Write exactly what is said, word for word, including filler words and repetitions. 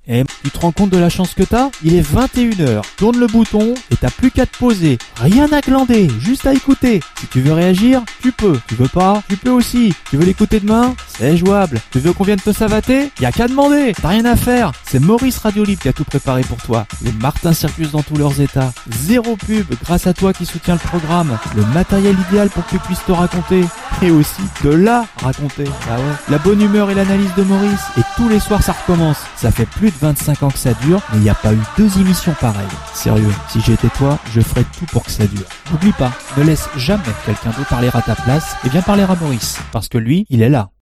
Eh, tu te rends compte de la chance que t'as? Il est vingt et une heures. Tourne le bouton et t'as plus qu'à te poser. Rien à glander, juste à écouter. Si tu veux réagir, tu peux. Tu veux pas, tu peux aussi. Tu veux l'écouter demain? C'est jouable. Tu veux qu'on vienne te savater? Y a qu'à demander. T'as rien à faire. C'est Maurice Radio Libre qui a tout préparé pour toi. Les Martin Circus dans tous leurs états. Zéro pub grâce à toi qui soutiens le programme. Le matériel idéal pour que tu puisses te raconter. Et aussi de la raconter. Ah ouais. La bonne humeur et l'analyse de Maurice. Et tous les soirs ça recommence. Ça fait plus de vingt-cinq ans que ça dure, mais il n'y a pas eu deux émissions pareilles. Sérieux, si j'étais toi, je ferais tout pour que ça dure. N'oublie pas, ne laisse jamais quelqu'un d'autre parler à ta place et viens parler à Maurice. Parce que lui, il est là.